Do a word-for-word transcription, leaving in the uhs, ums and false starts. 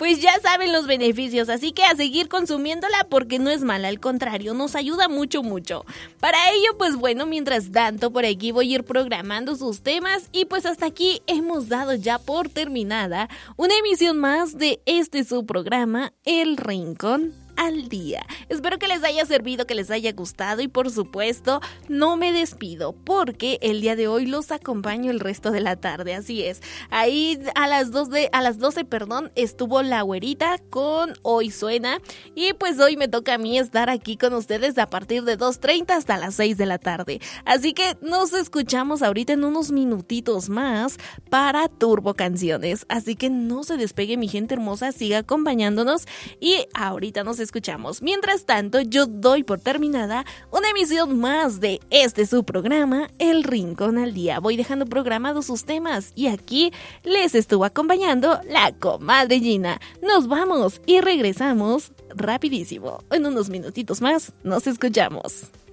pues ya saben los beneficios, así que a seguir consumiéndola porque no es mala, al contrario, nos ayuda mucho, mucho. Para ello, pues bueno, mientras tanto por aquí voy a ir programando sus temas y pues hasta aquí hemos dado ya por terminada una emisión más de este su programa, El Rincón al Día. Espero que les haya servido, que les haya gustado y por supuesto no me despido porque el día de hoy los acompaño el resto de la tarde, así es. Ahí a las dos de, a las doce, perdón, estuvo la güerita con Hoy Suena y pues hoy me toca a mí estar aquí con ustedes a partir de dos treinta hasta las seis de la tarde. Así que nos escuchamos ahorita en unos minutitos más para Turbo Canciones. Así que no se despegue mi gente hermosa, siga acompañándonos y ahorita nos escuchamos. Mientras tanto, yo doy por terminada una emisión más de este su programa, El Rincón al Día. Voy dejando programados sus temas y aquí les estuvo acompañando la comadre Gina. Nos vamos y regresamos rapidísimo. En unos minutitos más nos escuchamos.